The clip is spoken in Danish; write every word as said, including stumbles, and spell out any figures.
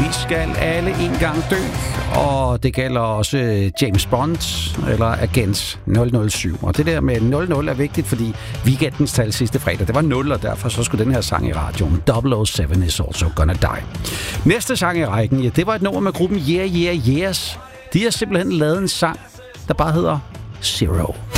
Vi skal alle en gang dø, og det gælder også James Bond eller Agent nul nul syv. Og det der med nul nul er vigtigt, fordi weekendens tal sidste fredag, det var nul, og derfor så skulle den her sang i radioen. double oh seven is also gonna die. Næste sang i rækken, ja, det var et nummer med gruppen Yeah Yeah Yeahs. De har simpelthen lavet en sang, der bare hedder Zero.